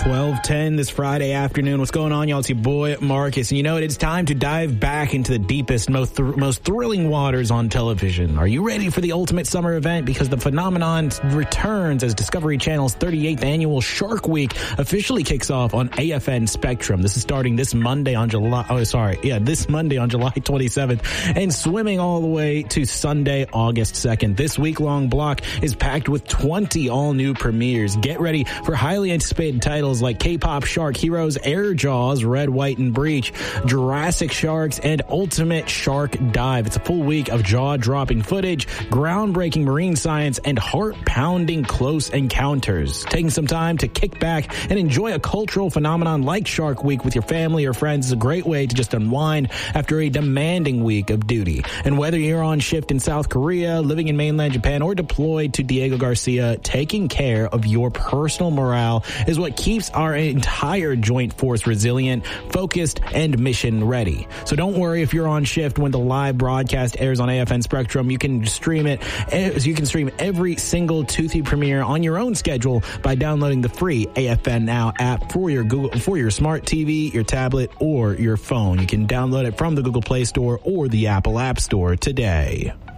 12:10 this Friday afternoon. What's going on, y'all? It's your boy, Marcus. And you know what? It's time to dive back into the deepest, most thrilling waters on television. Are you ready for the ultimate summer event? Because the phenomenon returns as Discovery Channel's 38th annual Shark Week officially kicks off on AFN Spectrum. This is starting this Monday on July 27th and swimming all the way to Sunday, August 2nd. This week-long block is packed with 20 all-new premieres. Get ready for highly anticipated titles like K-Pop Shark Heroes, Air Jaws, Red, White, and Breach, Jurassic Sharks, and Ultimate Shark Dive. It's a full week of jaw-dropping footage, groundbreaking marine science, and heart-pounding close encounters. Taking some time to kick back and enjoy a cultural phenomenon like Shark Week with your family or friends is a great way to just unwind after a demanding week of duty. And whether you're on shift in South Korea, living in mainland Japan, or deployed to Diego Garcia, taking care of your personal morale is what keeps our entire joint force resilient, focused, and mission ready. So don't worry if you're on shift when the live broadcast airs on AFN Spectrum. You can stream it. You can stream every single Toothy premiere on your own schedule by downloading the free AFN Now app for your smart TV, your tablet, or your phone. You can download it from the Google Play Store or the Apple App Store today.